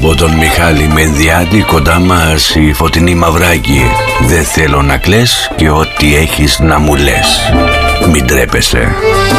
Από τον Μιχάλη Μενδιάτη, κοντά μας η Φωτεινή Μαυράκη. Δεν θέλω να κλαις και ό,τι έχεις να μου λες. Μην τρέπεσαι.